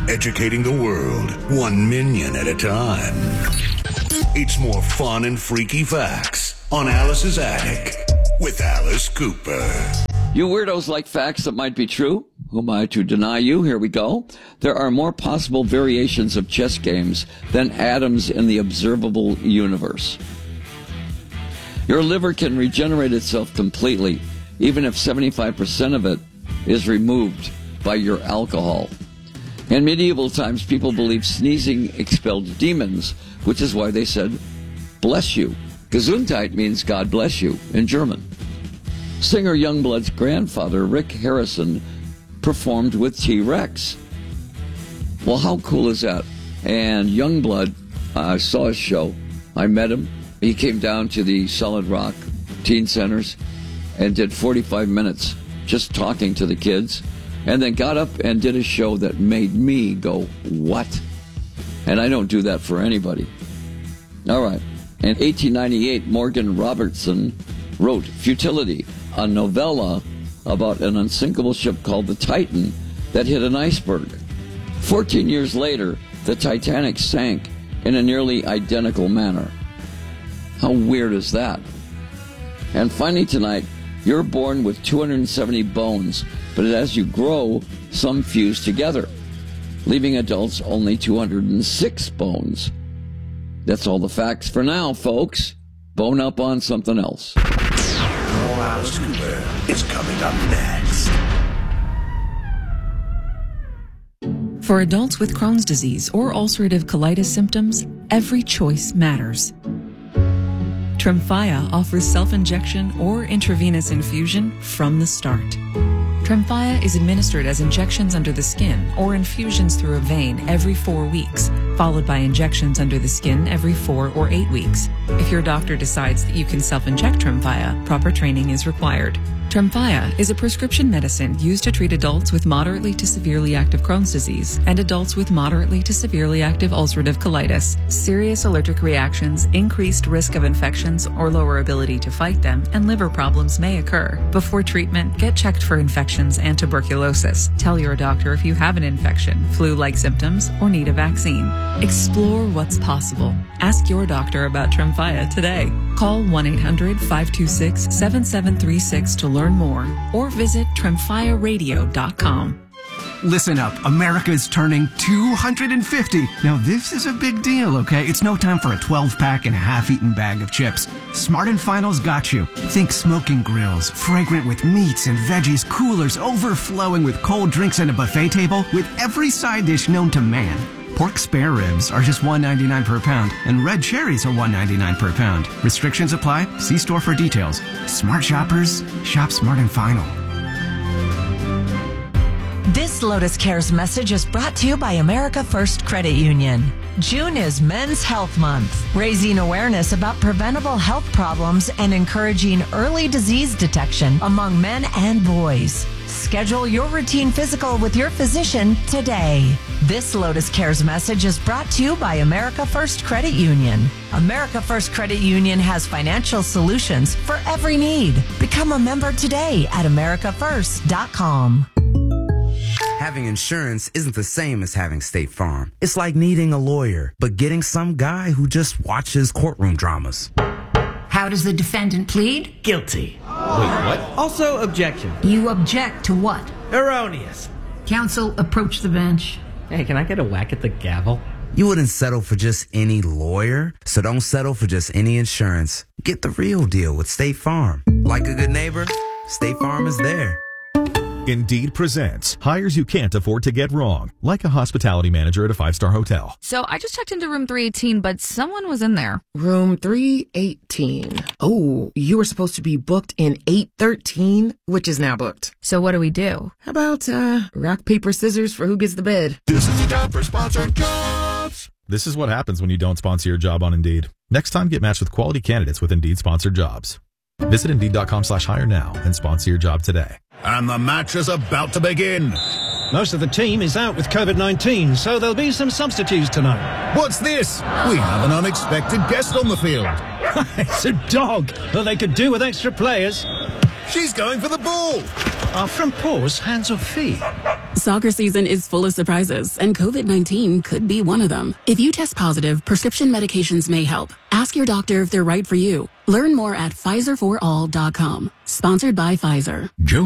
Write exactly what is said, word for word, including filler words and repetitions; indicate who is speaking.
Speaker 1: educating the world, one minion at a time. It's more fun and freaky facts on Alice's Attic with Alice Cooper.
Speaker 2: You weirdos like facts that might be true? Who am I to deny you? Here we go. There are more possible variations of chess games than atoms in the observable universe. Your liver can regenerate itself completely, even if seventy-five percent of it is removed by your alcohol. In medieval times, people believed sneezing expelled demons, which is why they said, bless you. Gesundheit means God bless you in German. Singer Youngblood's grandfather, Rick Harrison, performed with T-Rex. Well, how cool is that? And Youngblood, I uh, saw his show. I met him. He came down to the Solid Rock teen centers and did forty-five minutes just talking to the kids, and then got up and did a show that made me go, what? And I don't do that for anybody. All right. In eighteen ninety-eight, Morgan Robertson wrote Futility, a novella about an unsinkable ship called the Titan that hit an iceberg. Fourteen years later, the Titanic sank in a nearly identical manner. How weird is that? And finally tonight, you're born with two hundred seventy bones, but as you grow, some fuse together, leaving adults only two hundred six bones. That's all the facts for now, folks. Bone up on something else.
Speaker 1: More Alice Cooper is coming up next.
Speaker 3: For adults with Crohn's disease or ulcerative colitis symptoms, every choice matters. Tremfya offers self-injection or intravenous infusion from the start. Tremfya is administered as injections under the skin or infusions through a vein every four weeks, followed by injections under the skin every four or eight weeks. If your doctor decides that you can self-inject Tremfya, proper training is required. Tremfya is a prescription medicine used to treat adults with moderately to severely active Crohn's disease and adults with moderately to severely active ulcerative colitis. Serious allergic reactions, increased risk of infections or lower ability to fight them, and liver problems may occur. Before treatment, get checked for infections and tuberculosis. Tell your doctor if you have an infection, flu-like symptoms, or need a vaccine. Explore what's possible. Ask your doctor about Tremfya today. Call one eight hundred five two six seven seven three six to learn more, or visit tremfya radio dot com.
Speaker 4: Listen up, America is turning two hundred fifty. Now this is a big deal, okay? It's no time for a twelve pack and a half-eaten bag of chips. Smart and Final's got you. Think smoking grills, fragrant with meats and veggies, coolers overflowing with cold drinks and a buffet table with every side dish known to man. Pork spare ribs are just one ninety-nine per pound, and red cherries are one ninety-nine per pound. Restrictions apply. See store for details. Smart shoppers, shop Smart and Final.
Speaker 5: This Lotus Cares message is brought to you by America First Credit Union. June is Men's Health Month, raising awareness about preventable health problems and encouraging early disease detection among men and boys. Schedule your routine physical with your physician today. This Lotus Cares message is brought to you by America First Credit Union. America First Credit Union has financial solutions for every need. Become a member today at america first dot com.
Speaker 6: Having insurance isn't the same as having State Farm. It's like needing a lawyer, but getting some guy who just watches courtroom dramas.
Speaker 7: How does the defendant plead?
Speaker 8: Guilty. Wait, what? Also, objection.
Speaker 7: You object to what?
Speaker 8: Erroneous.
Speaker 7: Counsel, approach the bench.
Speaker 8: Hey, can I get a whack at the gavel?
Speaker 6: You wouldn't settle for just any lawyer, so don't settle for just any insurance. Get the real deal with State Farm. Like a good neighbor, State Farm is there.
Speaker 9: Indeed presents hires you can't afford to get wrong, like a hospitality manager at a five-star hotel.
Speaker 10: So I just checked into room three eighteen, but someone was in there.
Speaker 11: Room three eighteen. Oh, you were supposed to be booked in eight thirteen, which is now booked.
Speaker 10: So what do we do?
Speaker 11: How about uh, rock, paper, scissors for who gets the bed?
Speaker 9: This is the time for sponsored jobs. This is what happens when you don't sponsor your job on Indeed. Next time, get matched with quality candidates with Indeed sponsored jobs. Visit Indeed.com slash hire now and sponsor your job today.
Speaker 1: And the match is about to begin.
Speaker 12: Most of the team is out with COVID nineteen, so there'll be some substitutes tonight.
Speaker 1: What's this? We have an unexpected guest on the field.
Speaker 12: It's a dog, but they could do with extra players.
Speaker 1: She's going for the ball.
Speaker 12: Are front paws hands or feet?
Speaker 13: Soccer season is full of surprises, and COVID nineteen could be one of them. If you test positive, prescription medications may help. Ask your doctor if they're right for you. Learn more at Pfizer for all dot com. Sponsored by Pfizer.
Speaker 14: Joe